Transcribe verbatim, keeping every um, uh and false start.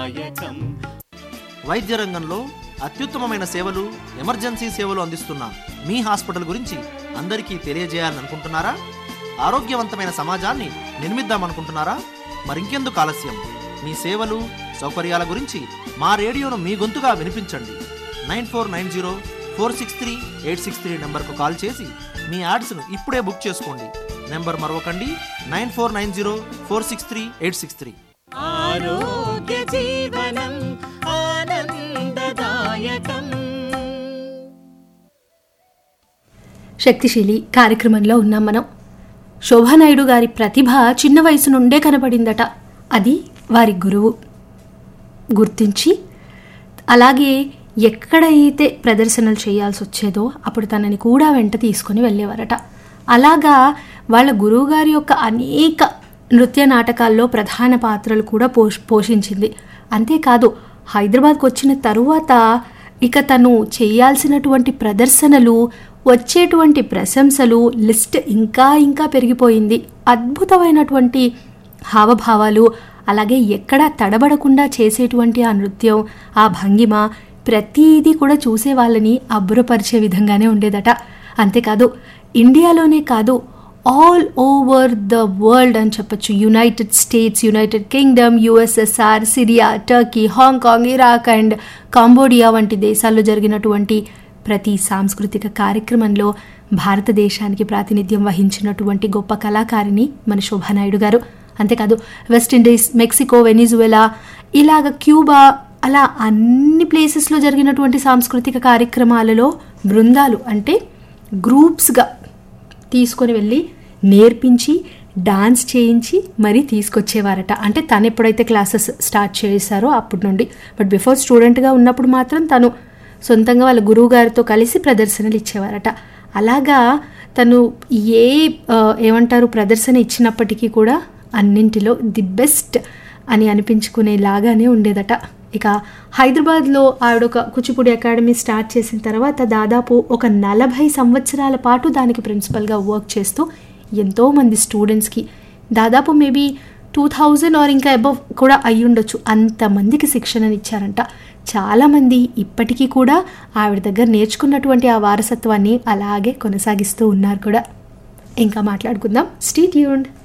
వైద్య రంగంలో అత్యుత్తమమైన సేవలు, ఎమర్జెన్సీ సేవలు అందిస్తున్న మీ హాస్పిటల్ గురించి అందరికీ తెలియజేయాలనుకుంటున్నారా? ఆరోగ్యవంతమైన సమాజాన్ని నిర్మిద్దామనుకుంటున్నారా? మరింకెందుకు ఆలస్యం? మీ సేవలు, సౌకర్యాల గురించి మా రేడియోను మీ గొంతుగా వినిపించండి. Nine four nine zero four six three eight six three నెంబర్కు కాల్ చేసి మీ యాడ్స్ను ఇప్పుడే బుక్ చేసుకోండి. Number మరొకండి, nine four nine zero four six three eight six three. ఆరోగ్య జీవనం ఆనందదాయకం. శక్తిశీలి కార్యక్రమంలో ఉన్నాం మనం. శోభానాయుడు గారి ప్రతిభ చిన్న వయసు నుండే కనబడిందట. అది వారి గురువు గుర్తించి, అలాగే ఎక్కడైతే ప్రదర్శనలు చేయాల్సి వచ్చేదో అప్పుడు తనని కూడా వెంట తీసుకొని వెళ్ళేవారట. అలాగా వాళ్ళ గురువుగారి యొక్క అనేక నృత్య నాటకాల్లో ప్రధాన పాత్రలు కూడా పోష్ పోషించింది. అంతేకాదు, హైదరాబాద్కు వచ్చిన తరువాత ఇక తను చేయాల్సినటువంటి ప్రదర్శనలు, వచ్చేటువంటి ప్రశంసలు లిస్ట్ ఇంకా ఇంకా పెరిగిపోయింది. అద్భుతమైనటువంటి హావభావాలు, అలాగే ఎక్కడా తడబడకుండా చేసేటువంటి ఆ నృత్యం, ఆ భంగిమ, ప్రతీది కూడా చూసే వాళ్ళని అబ్బురపరిచే విధంగానే ఉండేదట. అంతేకాదు, ఇండియాలోనే కాదు, ఆల్ ఓవర్ ద వరల్డ్ అని చెప్పచ్చు. United states, United Kingdom, USSR, Syria, Turkey, Hong Kong, Iraq and Cambodia వంటి దేశాల్లో జరిగినటువంటి ప్రతి సాంస్కృతిక కార్యక్రమంలో భారతదేశానికి ప్రాతినిధ్యం వహించినటువంటి గొప్ప కళాకారిణి మన శోభానాయుడు గారు. అంతేకాదు, వెస్టిండీస్, మెక్సికో, వెనిజువెలా, ఇలాగ క్యూబా, అలా అన్ని ప్లేసెస్లో జరిగినటువంటి సాంస్కృతిక కార్యక్రమాలలో బృందాలు అంటే గ్రూప్స్గా తీసుకొని వెళ్ళి నేర్పించి, డాన్స్ చేయించి మరీ తీసుకొచ్చేవారట. అంటే తను ఎప్పుడైతే క్లాసెస్ స్టార్ట్ చేశారో అప్పటి నుండి. బట్ బిఫోర్ స్టూడెంట్గా ఉన్నప్పుడు మాత్రం తను సొంతంగా వాళ్ళ గురువు గారితో కలిసి ప్రదర్శనలు ఇచ్చేవారట. అలాగా తను ఏ ఏమంటారు ప్రదర్శన ఇచ్చినప్పటికీ కూడా అన్నింటిలో ది బెస్ట్ అని అనిపించుకునేలాగానే ఉండేదట. ఇక హైదరాబాద్లో ఆవిడ ఒక కూచిపూడి అకాడమీ స్టార్ట్ చేసిన తర్వాత దాదాపు ఒక నలభై సంవత్సరాల పాటు దానికి ప్రిన్సిపల్గా వర్క్ చేస్తూ ఎంతోమంది స్టూడెంట్స్కి దాదాపు మేబీ టూ థౌజండ్ ఆర్ ఇంకా అబవ్ కూడా అయ్యి ఉండొచ్చు, అంతమందికి శిక్షణనిచ్చారంట. చాలామంది ఇప్పటికీ కూడా ఆవిడ దగ్గర నేర్చుకున్నటువంటి ఆ వారసత్వాన్ని అలాగే కొనసాగిస్తూ ఉన్నారు కూడా. ఇంకా మాట్లాడుకుందాం. Stay tuned.